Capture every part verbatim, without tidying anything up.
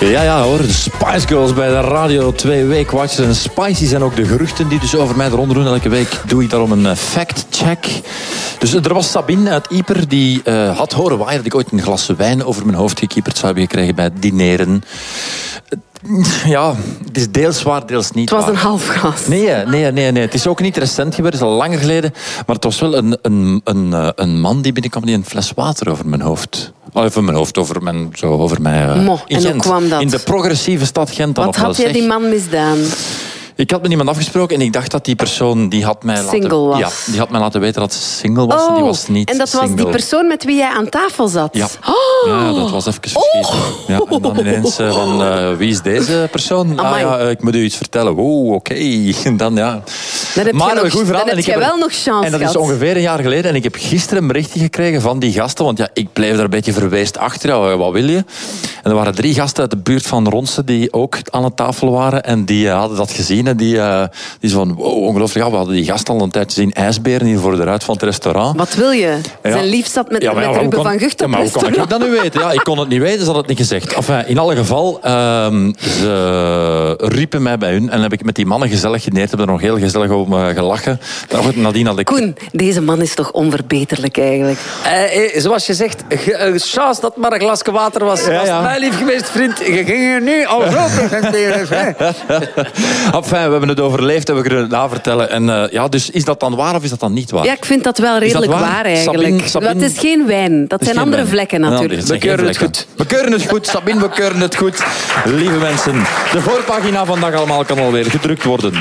Ja, ja hoor, de Spice Girls bij de Radio twee Weekwatchers. En spicy zijn ook de geruchten die dus over mij eronder doen. Elke week doe ik daarom een fact-check. Dus er was Sabine uit Ieper die uh, had horen waaien dat ik ooit een glas wijn over mijn hoofd gekieperd zou hebben gekregen bij het dineren. Ja, het is deels waar, deels niet waar. Het was waar. een half glas. Nee, nee, nee, nee. Het is ook niet recent gebeurd, het is al langer geleden. Maar het was wel een, een, een, een man die binnenkwam die een fles water over mijn hoofd... Over mijn hoofd, over mijn... Zo, over mij, uh, Mo, in en Gent, hoe kwam dat? in de progressieve stad Gent. Wat had jij die man misdaan? Ik had met iemand afgesproken en ik dacht dat die persoon die had mij single laten, was. Ja, die had mij laten weten dat ze single was. Oh, die was niet en dat single. was die persoon met wie jij aan tafel zat? Ja, oh. ja dat was even verschieten. Oh. Ja, en dan ineens uh, van, uh, wie is deze persoon? Ah, ja, uh, ik moet u iets vertellen. Wow, oké. Okay. En dan, ja. Dan heb maar je, een goed verhaal. dan heb je wel nog chance En dat gehad. is ongeveer een jaar geleden. En ik heb gisteren een berichtje gekregen van die gasten. Want ja, ik bleef daar een beetje verweest achter. Ja, wat wil je? En er waren drie gasten uit de buurt van Ronse die ook aan de tafel waren. En die uh, hadden dat gezien. En die, uh, die zo van, wow, ongelooflijk. Ja, we hadden die gast al een tijdje zien ijsberen hier voor de ruit van het restaurant. Wat wil je? Ja. Zijn lief zat met, ja, met ja, Ruben kon, van Gucht op ja, maar hoe kon ik dat nu weten? Ja, ik kon het niet weten, ze hadden het niet gezegd. Enfin, in alle geval, um, ze riepen mij bij hun. En heb ik met die mannen gezellig geneerd. Hebben er nog heel gezellig over gelachen. Nadien had ik... Koen, deze man is toch onverbeterlijk eigenlijk? Uh, zoals je zegt, uh, chance dat maar een glasje water was. Ja, ja. Was mij lief geweest, vriend. Je ging er nu al zo presenteren. Enfin, we hebben het overleefd en we kunnen het navertellen. En uh, ja, dus is dat dan waar of is dat dan niet waar? Ja, ik vind dat wel redelijk dat waar? waar eigenlijk. Sabine, Sabine... Dat is geen wijn. Dat zijn andere wijn. vlekken natuurlijk. Ja, we keuren het goed. We keuren het goed, Sabine, we keuren het goed. Lieve mensen, de voorpagina van Dag Allemaal kan alweer gedrukt worden.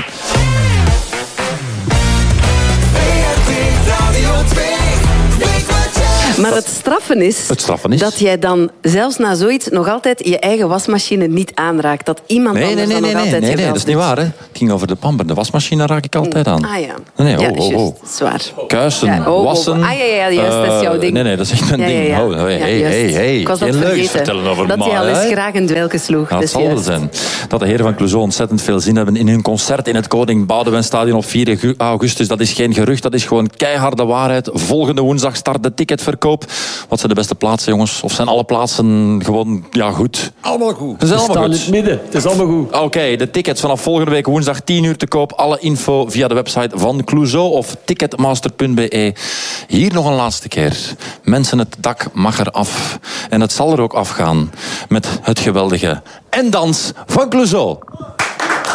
Maar het straffen is, het straffen is dat jij dan zelfs na zoiets nog altijd je eigen wasmachine niet aanraakt. Dat iemand nee, anders nee, nee, dan nog nee, altijd nee, nee, dat is niet waar. Hè. Het ging over de pamper. De wasmachine raak ik altijd aan. Ah ja. Nee, nee, ja, oh, oh, oh. Juist, zwaar. Kuisen, ja, oh, wassen. Oh, oh. Ah ja, ja, juist, dat is jouw ding. Nee, nee, dat is echt mijn ja, ding. Ja, ja. Oh, hey, ja, hey, hey, hey. Ik was dat Geen leugens vergeten. vertellen over dat hij al eens graag een dwelke sloeg. Ja, dat zal wel zijn. Dat de heren van Clouseau ontzettend veel zin hebben in hun concert in het Koning Boudewijnstadion op vier augustus. Dat is geen gerucht, dat is gewoon keiharde waarheid. Volgende woensdag start de ticketverkoop. Wat zijn de beste plaatsen, jongens? Of zijn alle plaatsen gewoon ja, goed? Allemaal goed. Ze staan in het midden. Het is allemaal goed. Oké, okay, de tickets vanaf volgende week woensdag tien uur te koop. Alle info via de website van Clouseau of ticketmaster punt b e. Hier nog een laatste keer. Mensen, het dak mag er af. En het zal er ook afgaan met het geweldige En Dans van Clouseau.